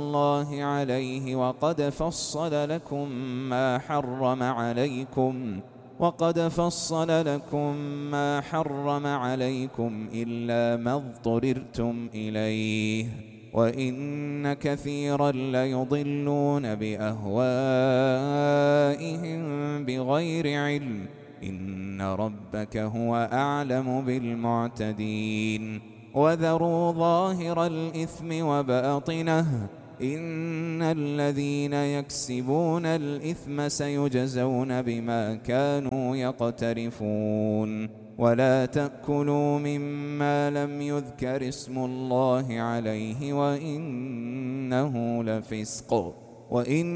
الله عليه وقد فصل لكم ما حرم عليكم إلا ما اضطررتم إليه، وإن كثيرا ليضلون بأهوائهم بغير علم، إن ربك هو أعلم بالمعتدين. وذروا ظاهر الإثم وباطنه، إن الذين يكسبون الإثم سيجزون بما كانوا يقترفون. ولا تأكلوا مما لم يذكر اسم الله عليه وإنه لفسق.